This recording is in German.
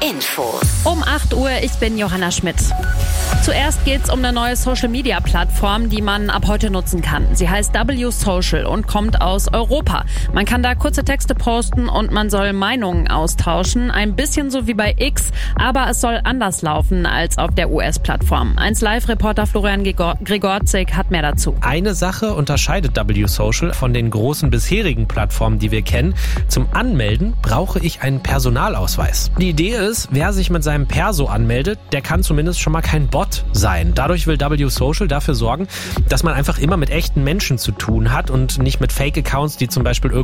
Infos. Um 8 Uhr, ich bin Johanna Schmidt. Zuerst geht's um eine neue Social-Media-Plattform, die man ab heute nutzen kann. Sie heißt W-Social und kommt aus Europa. Man kann da kurze Texte posten und man soll Meinungen austauschen. Ein bisschen so wie bei X, aber es soll anders laufen als auf der US-Plattform. 1Live-Reporter Florian Gregorzig hat mehr dazu. Eine Sache unterscheidet W-Social von den großen bisherigen Plattformen, die wir kennen. Zum Anmelden brauche ich einen Personalausweis. Die Idee ist, wer sich mit seinem Perso anmeldet, der kann zumindest schon mal kein Bot sein. Dadurch will W-Social dafür sorgen, dass man einfach immer mit echten Menschen zu tun hat und nicht mit Fake-Accounts, die zum Beispiel